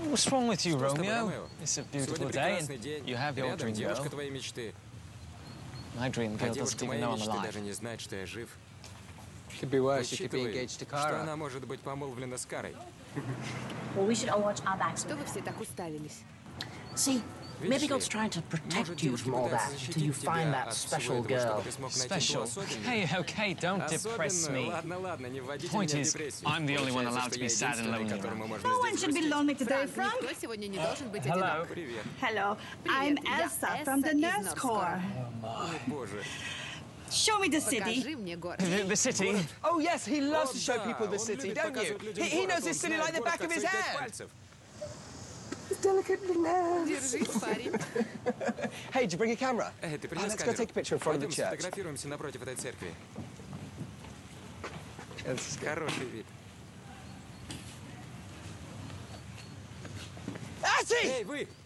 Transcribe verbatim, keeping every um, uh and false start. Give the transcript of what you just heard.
What's wrong with you, Что с тобой, Romeo? Ромео? It's a beautiful Сегодня day, прекрасный and день. you have your Рядом dream девушка girl. твоей мечты. My dream А girl девушка doesn't even моей know I'm мечты alive. даже не знает, что я жив. Could be worse. You could be Учитывая, engaged to что Kara. она может быть помолвлена с Карой. Well, we should all watch our backs. Что вы все так уставились? See, maybe Видишь God's ли, trying to может, protect you девушки from all пытаются that until you защитить find тебя that от всего special этого, чтобы girl. ты смог найти ту Special. особенную. Hey, okay, don't depress Особенную? me. Ладно, ладно, не вводите Point меня в is, депрессию. I'm the only one Получается, allowed что to be я sad and единственный, lonely которому around. можно No one здесь should be грустить. lonely today, Франк, Frank. никто сегодня не должен быть Hello. одинок. Привет. Hello, Привет, I'm я Elsa from the Элса из Nurse Nurse Corps. О, боже. Show me the city. Покажи мне город. The, the city? Oh yes, he loves О, to show да, people the он city, любит don't you? показывать людям He, he город, knows он this city знает like the город back of как his свои пять hand. пальцев. Delicately nervous. Держись, парень. Hey, did you bring a camera? Эй, ты Oh, принес let's go камеру? take a picture in front of the Пойдем church. сфотографируемся напротив этой церкви. Yes. Хороший вид. Atty! Эй, вы!